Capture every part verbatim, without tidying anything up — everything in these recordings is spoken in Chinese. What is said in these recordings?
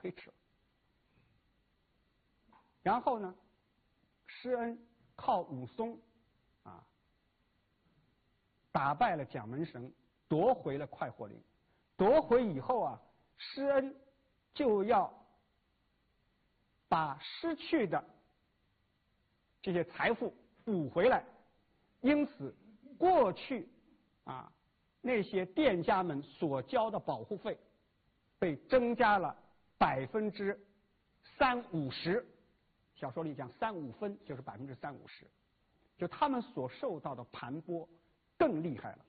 可以吃了。然后呢，施恩靠武松啊打败了蒋门神，夺回了快活岭。夺回以后啊，施恩就要把失去的这些财富补回来，因此过去啊那些店家们所交的保护费被增加了百分之三五十。小说里讲三五分就是百分之三五十，就他们所受到的盘剥更厉害了。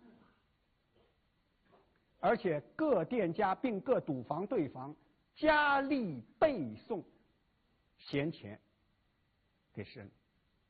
而且各店家并各赌房对房加力背送闲钱给施恩。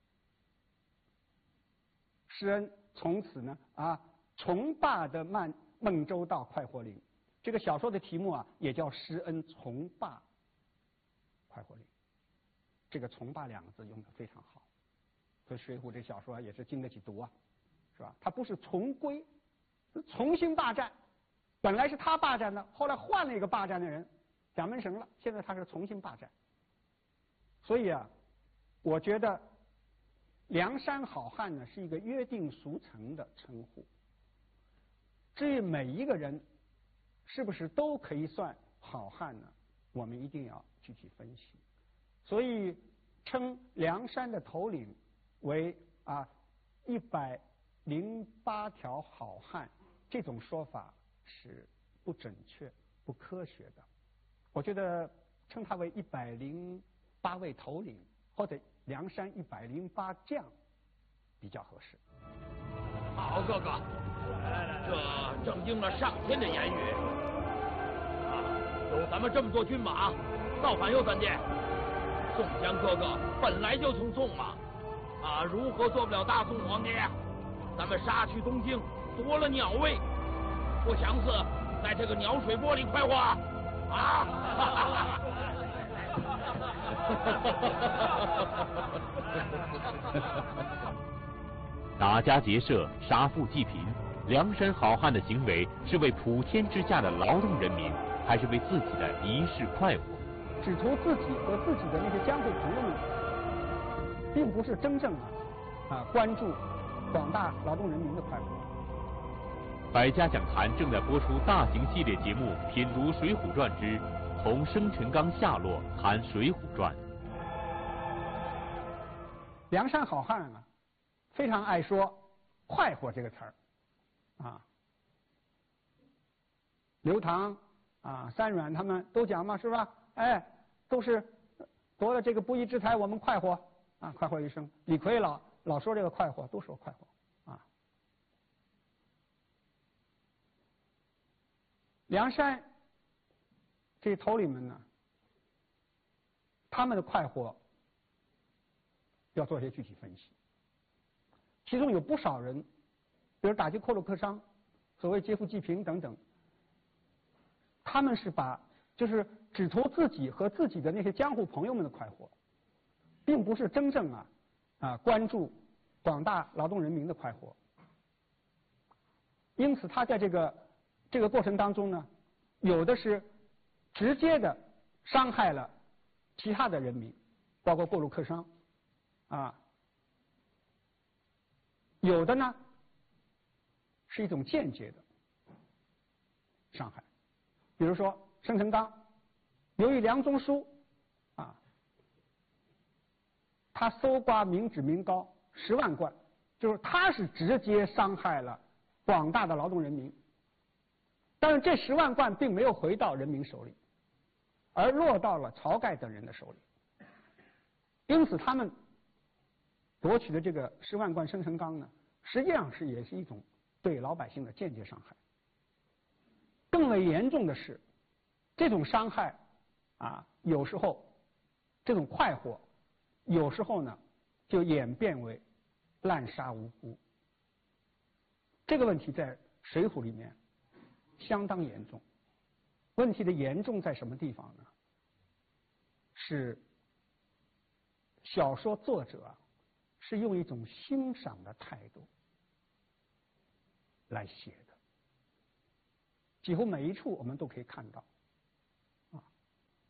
施恩从此呢啊重霸的孟孟州道快活岭。这个小说的题目啊也叫施恩重霸快活岭。这个重霸两个字用的非常好，所以水浒这小说也是经得起读啊，是吧？它不是重归，是重新霸占。本来是他霸占的，后来换了一个霸占的人，蒋门神了，现在他是重新霸占。所以啊，我觉得梁山好汉呢是一个约定俗成的称呼。至于每一个人是不是都可以算好汉呢？我们一定要具体分析。所以称梁山的头领为啊一百零八条好汉，这种说法是不准确、不科学的。我觉得称他为一百零八位头领，或者梁山一百零八将比较合适。 好，哥哥，这正应了上天的言语啊！有咱们这么多军马，造反又怎的？宋江哥哥本来就从宋嘛，啊，如何做不了大宋皇帝？咱们杀去东京，夺了鸟位，不强似在这个鸟水波里快活啊！ 打家劫舍，杀富济贫，梁山好汉的行为是为普天之下的劳动人民，还是为自己的一世快活？ 只图自己和自己的那些江湖朋友们，并不是真正啊啊关注广大劳动人民的快活。 百家讲坛正在播出大型系列节目《品读水浒传之从生辰纲下落谈水浒传》。 梁山好汉啊，非常爱说“快活”这个词儿啊。刘唐啊、三阮他们都讲嘛，是吧？哎，都是夺了这个不义之财，我们快活啊，快活一生。李逵老老说这个快活，都说快活啊。梁山这些头领们呢，他们的快活要做一些具体分析。其中有不少人，比如打击阔禄客商，所谓劫富济贫等等，他们是把就是只图自己和自己的那些江湖朋友们的快活，并不是真正啊啊关注广大劳动人民的快活。因此，他在这个这个过程当中呢，有的是直接的伤害了其他的人民，包括过路客商啊。有的呢是一种间接的伤害，比如说生辰纲，由于梁中书啊，他搜刮民脂民膏十万贯，就是他是直接伤害了广大的劳动人民，但是这十万贯并没有回到人民手里，而落到了晁盖等人的手里，因此他们夺取的这个十万贯生辰纲呢，实际上是也是一种对老百姓的间接伤害。更为严重的是，这种伤害啊，有时候这种快活，有时候呢就演变为滥杀无辜。这个问题在《水浒》里面相当严重。问题的严重在什么地方呢？是小说作者啊，是用一种欣赏的态度来写的，几乎每一处我们都可以看到啊。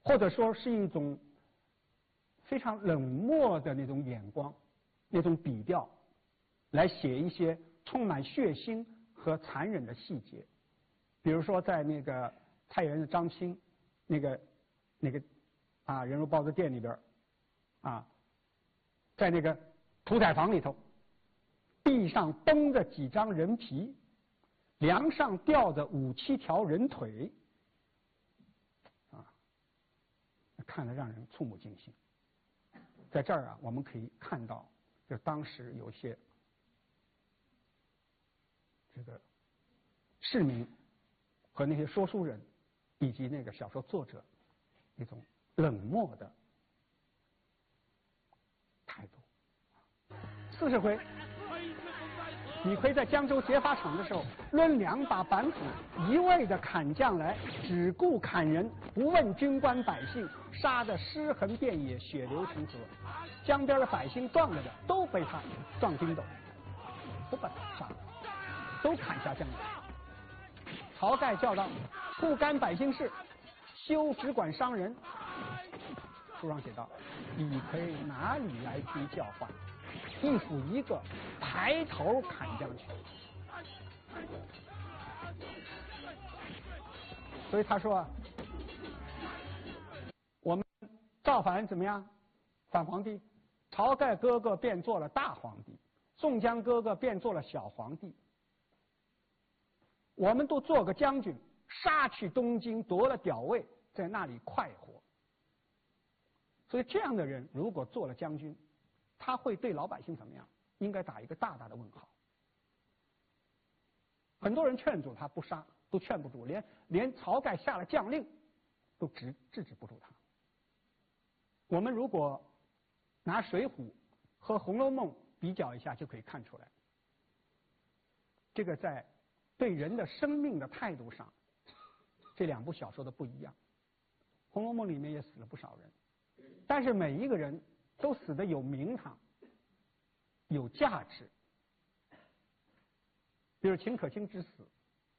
或者说是一种非常冷漠的那种眼光、那种笔调，来写一些充满血腥和残忍的细节。比如说，在那个太原的张青那个那个啊人肉包子店里边啊，在那个屠宰房里头，地上绷着几张人皮，梁上吊着五七条人腿，啊，看得让人触目惊心。在这儿啊，我们可以看到，就当时有些这个市民和那些说书人，以及那个小说作者一种冷漠的态度。四十回，李逵在江州劫法场的时候，抡两把板斧，一味的砍将来，只顾砍人，不问军官百姓，杀得尸横遍野，血流成河。江边的百姓撞了的，都被他撞筋斗，不把他杀了，都砍下江来。晁盖叫道：“不干百姓事，休只管伤人。”书上写道：“李逵哪里来听教化？一斧一个，抬头砍将去。”所以他说，我们造反怎么样？反皇帝，晁盖哥哥便做了大皇帝，宋江哥哥便做了小皇帝。我们都做个将军，杀去东京，夺了屌位，在那里快活。所以这样的人如果做了将军，他会对老百姓怎么样？应该打一个大大的问号。很多人劝阻他不杀，都劝不住，连连晁盖下了将令，都制制止不住他。我们如果拿《水浒》和《红楼梦》比较一下，就可以看出来，这个在对人的生命的态度上，这两部小说的不一样。《红楼梦》里面也死了不少人，但是每一个人都死得有名堂，有价值。比如秦可卿之死，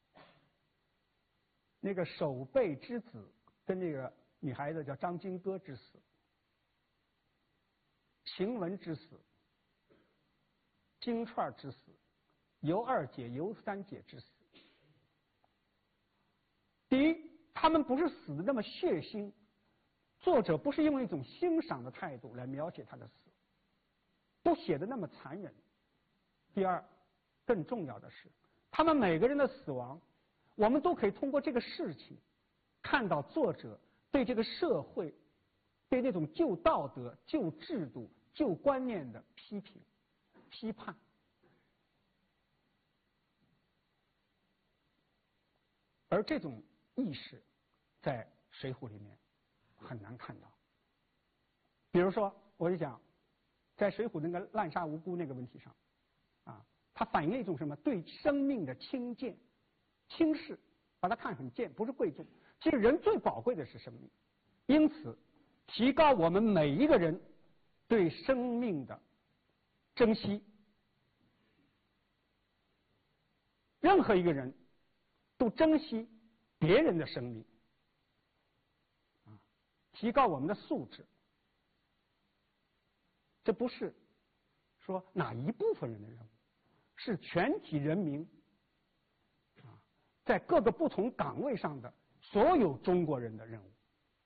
那个守备之子跟那个女孩子叫张金戈之死，晴雯之死，金钏之死，尤二姐、尤三姐之死。第一，他们不是死的那么血腥，作者不是用一种欣赏的态度来描写他的死，都写的那么残忍。第二，更重要的是，他们每个人的死亡，我们都可以通过这个事情看到作者对这个社会、对那种旧道德、旧制度、旧观念的批评、批判。而这种意识在《水浒》里面很难看到。比如说，我就讲，在《水浒》那个滥杀无辜那个问题上，啊，它反映了一种什么？对生命的轻贱、轻视，把它看很贱，不是贵重。其实人最宝贵的是生命，因此提高我们每一个人对生命的珍惜。任何一个人都珍惜别人的生命，啊，提高我们的素质。这不是说哪一部分人的任务，是全体人民啊，在各个不同岗位上的所有中国人的任务。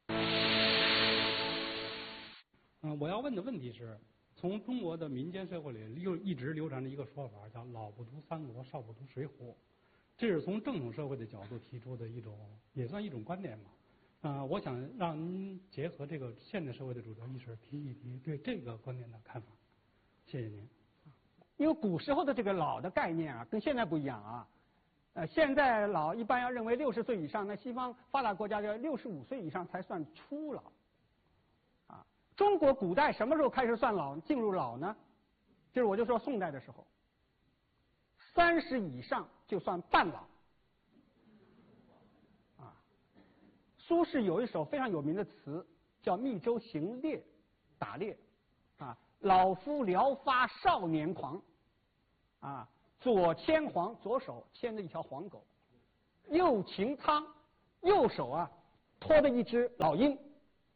嗯，我要问的问题是，从中国的民间社会里又一直流传着一个说法，叫“老不读三国，少不读水浒”。这是从正统社会的角度提出的一种，也算一种观点吧。啊、呃，我想让您结合这个现代社会的主流意识，提一提对这个观点的看法。谢谢您。 因为古时候的这个老的概念啊，跟现在不一样啊。呃，现在老一般要认为六十岁以上，那西方发达国家要六十五岁以上才算初老。啊，中国古代什么时候开始算老，进入老呢？就是我就说宋代的时候，三十以上就算半老。啊，苏轼有一首非常有名的词叫《密州行猎》，打猎。啊，老夫聊发少年狂。啊，左牵黄，左手牵着一条黄狗，右擎苍，右手啊拖着一只老鹰，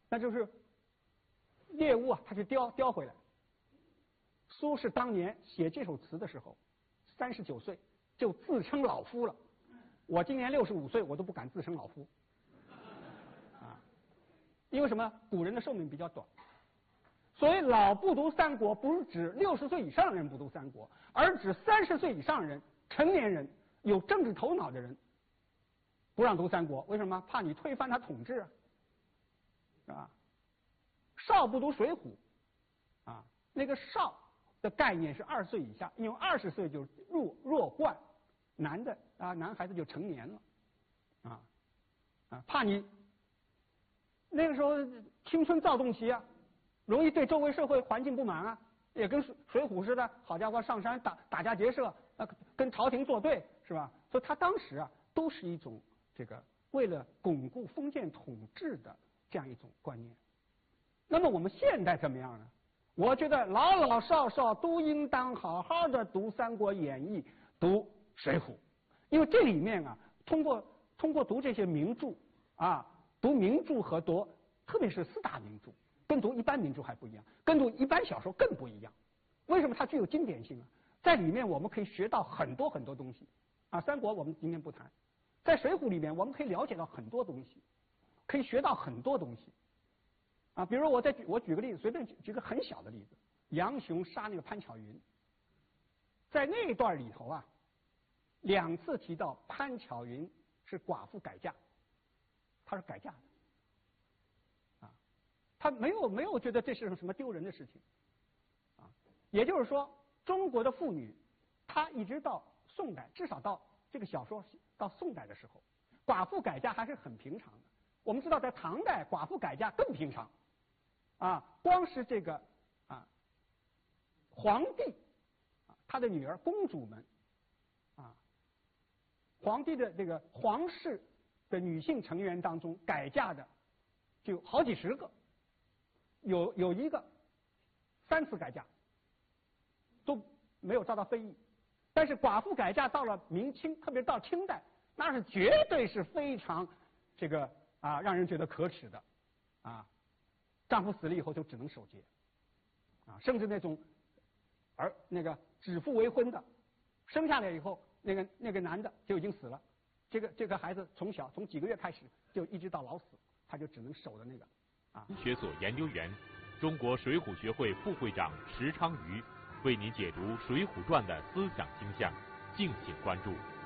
那就是猎物啊，他去叼叼回来。苏轼当年写这首词的时候，三十九岁就自称老夫了。我今年六十五岁，我都不敢自称老夫。啊，因为什么？古人的寿命比较短。所以老不读三国，不是指六十岁以上人不读三国，而指三十岁以上人、成年人、有政治头脑的人不让读三国。为什么？怕你推翻他统治啊，是吧？少不读水浒，啊，那个少的概念是二十岁以下，因为二十岁就入弱冠，男的啊，男孩子就成年了，啊啊，怕你那个时候青春躁动期啊。容易对周围社会环境不满啊，也跟水水浒似的，好家伙，上山打打家劫舍，呃，跟朝廷作对，是吧？所以他当时啊，都是一种这个为了巩固封建统治的这样一种观念。那么我们现代怎么样呢？我觉得老老少少都应当好好的读《三国演义》，读《水浒》，因为这里面啊，通过通过读这些名著啊，读名著和读，特别是四大名著。跟读一般名著还不一样，跟读一般小说更不一样。为什么它具有经典性啊？在里面我们可以学到很多很多东西啊。三国我们今天不谈，在水浒里面我们可以了解到很多东西，可以学到很多东西啊。比如我再举我举个例子，随便举举个很小的例子，杨雄杀那个潘巧云，在那段里头啊，两次提到潘巧云是寡妇改嫁，她是改嫁的。他没有没有觉得这是什么丢人的事情，啊，也就是说，中国的妇女，她一直到宋代，至少到这个小说到宋代的时候，寡妇改嫁还是很平常的。我们知道，在唐代，寡妇改嫁更平常，啊，光是这个啊，皇帝，啊，他的女儿公主们，啊，皇帝的这个皇室的女性成员当中改嫁的就有好几十个。有有一个三次改嫁都没有遭到非议，但是寡妇改嫁到了明清，特别到清代，那是绝对是非常这个啊让人觉得可耻的啊，丈夫死了以后就只能守节啊，甚至那种儿那个指腹为婚的，生下来以后那个那个男的就已经死了，这个这个孩子从小从几个月开始就一直到老死，他就只能守着那个。 学所研究员、中国水浒学会副会长石昌瑜为您解读《水浒传》的思想倾向，敬请关注。